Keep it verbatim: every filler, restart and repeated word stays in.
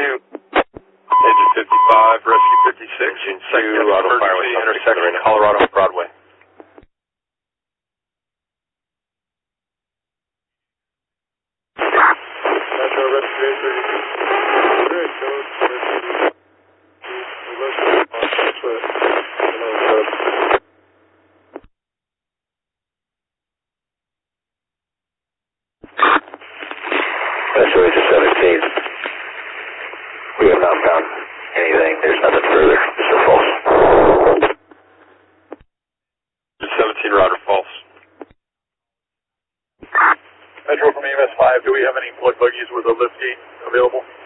two. Engine fifty-five, Rescue fifty-six. Engine two, auto fire with intersection Colorado Broadway. Metro Rescue eight thirty-two. Great, code. S O H seventeen. We have not found anything. There's nothing further. It's a false. seventeen, router false. Metro from E M S five, do we have any blood buggies with a lift gate available?